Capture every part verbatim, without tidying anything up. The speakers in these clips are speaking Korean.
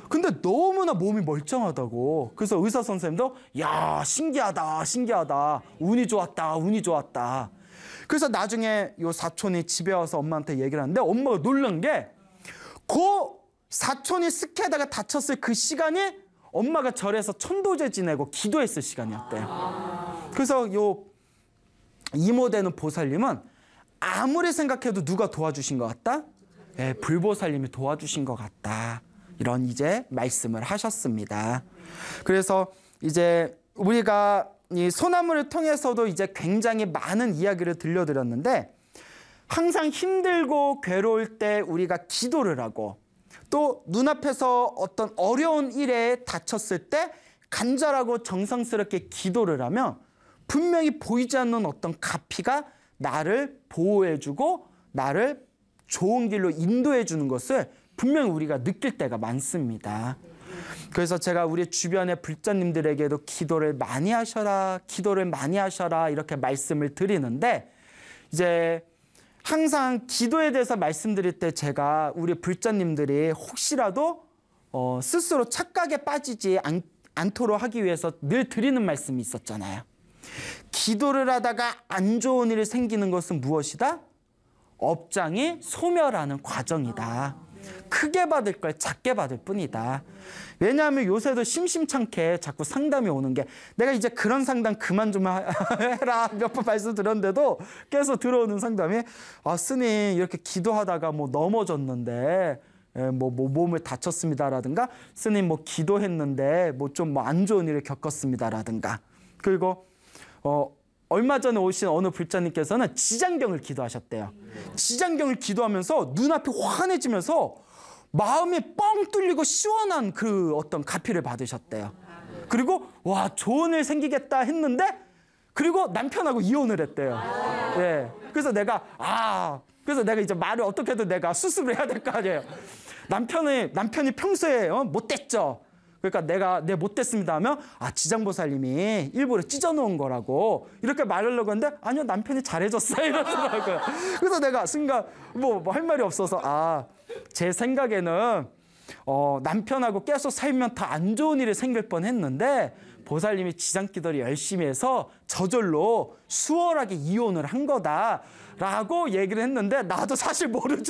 근데 너무나 몸이 멀쩡하다고. 그래서 의사 선생님도 야, 신기하다, 신기하다. 운이 좋았다, 운이 좋았다. 그래서 나중에 요 사촌이 집에 와서 엄마한테 얘기를 하는데 엄마가 놀란 게 그 사촌이 스키하다가 다쳤을 그 시간이 엄마가 절에서 천도제 지내고 기도했을 시간이었대요. 그래서 요 이모 되는 보살님은 아무리 생각해도 누가 도와주신 것 같다? 네, 불보살님이 도와주신 것 같다. 이런 이제 말씀을 하셨습니다. 그래서 이제 우리가 이 소나무를 통해서도 이제 굉장히 많은 이야기를 들려드렸는데 항상 힘들고 괴로울 때 우리가 기도를 하고 또 눈앞에서 어떤 어려운 일에 닥쳤을 때 간절하고 정성스럽게 기도를 하면 분명히 보이지 않는 어떤 가피가 나를 보호해주고 나를 좋은 길로 인도해주는 것을 분명히 우리가 느낄 때가 많습니다. 그래서 제가 우리 주변의 불자님들에게도 기도를 많이 하셔라, 기도를 많이 하셔라 이렇게 말씀을 드리는데 이제 항상 기도에 대해서 말씀드릴 때 제가 우리 불자님들이 혹시라도 어, 스스로 착각에 빠지지 않, 않도록 하기 위해서 늘 드리는 말씀이 있었잖아요. 기도를 하다가 안 좋은 일이 생기는 것은 무엇이다? 업장이 소멸하는 과정이다. 크게 받을 걸 작게 받을 뿐이다. 왜냐하면 요새도 심심찮게 자꾸 상담이 오는 게 내가 이제 그런 상담 그만 좀 해라 몇 번 말씀드렸는데도 계속 들어오는 상담이 아 스님 이렇게 기도하다가 뭐 넘어졌는데 뭐, 뭐 몸을 다쳤습니다라든가 스님 뭐 기도했는데 뭐 좀 뭐 안 좋은 일을 겪었습니다라든가 그리고 어 얼마 전에 오신 어느 불자님께서는 지장경을 기도하셨대요. 지장경을 기도하면서 눈앞이 환해지면서 마음이 뻥 뚫리고 시원한 그 어떤 가피를 받으셨대요. 그리고 와 좋은 일 생기겠다 했는데 그리고 남편하고 이혼을 했대요. 예. 그래서 내가 아 그래서 내가 이제 말을 어떻게든 내가 수습을 해야 될 거 아니에요. 남편이 남편이 평소에 어, 못됐죠. 그러니까 내가 내 못됐습니다 하면 아 지장보살님이 일부러 찢어놓은 거라고 이렇게 말하려고 했는데 아니요 남편이 잘해줬어요 이러더라고요. 그래서 내가 순간 뭐 뭐 할 말이 없어서 아 제 생각에는 어, 남편하고 계속 살면 더 안 좋은 일이 생길 뻔했는데 보살님이 지장기도를 열심히 해서 저절로 수월하게 이혼을 한 거다라고 얘기를 했는데 나도 사실 모르죠.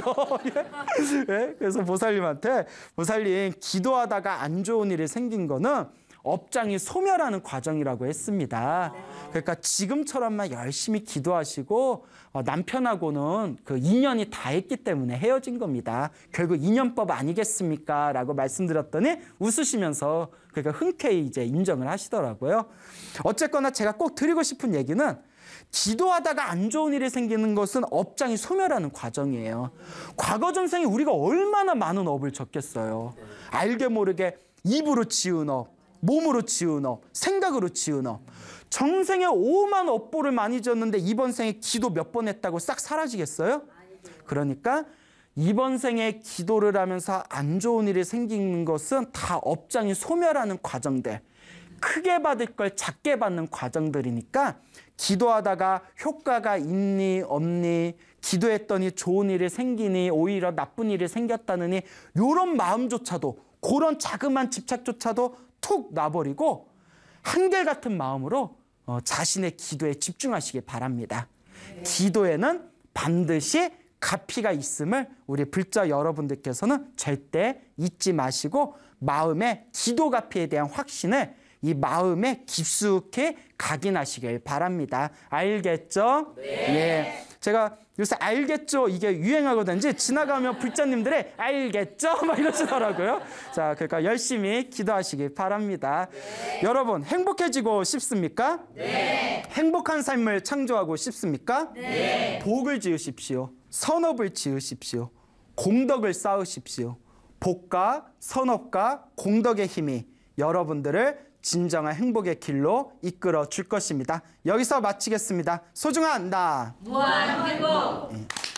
예? 그래서 보살님한테 보살님 기도하다가 안 좋은 일이 생긴 거는 업장이 소멸하는 과정이라고 했습니다. 그러니까 지금처럼만 열심히 기도하시고 어, 남편하고는 그 인연이 다 했기 때문에 헤어진 겁니다. 결국 인연법 아니겠습니까? 라고 말씀드렸더니 웃으시면서 그러니까 흔쾌히 이제 인정을 하시더라고요. 어쨌거나 제가 꼭 드리고 싶은 얘기는 기도하다가 안 좋은 일이 생기는 것은 업장이 소멸하는 과정이에요. 과거 전생에 우리가 얼마나 많은 업을 졌겠어요. 알게 모르게 입으로 지은 업, 몸으로 지은 업, 생각으로 지은 업. 정생에 오만 업보를 많이 졌는데 이번 생에 기도 몇 번 했다고 싹 사라지겠어요? 그러니까 이번 생에 기도를 하면서 안 좋은 일이 생기는 것은 다 업장이 소멸하는 과정들. 크게 받을 걸 작게 받는 과정들이니까 기도하다가 효과가 있니 없니 기도했더니 좋은 일이 생기니 오히려 나쁜 일이 생겼다느니 이런 마음조차도 그런 자그마한 집착조차도 툭 놔버리고 한결같은 마음으로 어, 자신의 기도에 집중하시기 바랍니다. 네. 기도에는 반드시 가피가 있음을 우리 불자 여러분들께서는 절대 잊지 마시고 마음의 기도 가피에 대한 확신을 이 마음에 깊숙이 각인하시길 바랍니다. 알겠죠? 네. 예. 제가 요새 알겠죠? 이게 유행하거든요. 지나가면 불자님들이 알겠죠? 막 이러시더라고요. 자, 그러니까 열심히 기도하시길 바랍니다. 네. 여러분, 행복해지고 싶습니까? 네. 행복한 삶을 창조하고 싶습니까? 네. 복을 지으십시오. 선업을 지으십시오. 공덕을 쌓으십시오. 복과 선업과 공덕의 힘이 여러분들을 진정한 행복의 길로 이끌어 줄 것입니다. 여기서 마치겠습니다. 소중한 나 무한 행복.